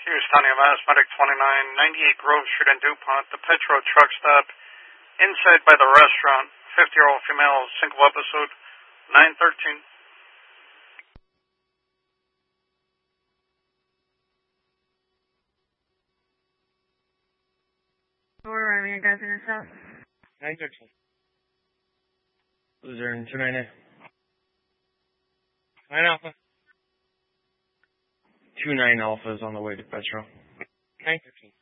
Houston EMS, Medic 29, 98 Grove Street in DuPont, the Petro truck stop inside by the restaurant. 50-year-old female, single episode, 913. Where are you guys in the south? 913. Loser in 298. 9 Alpha. 29 Alpha is on the way to Petro. 913.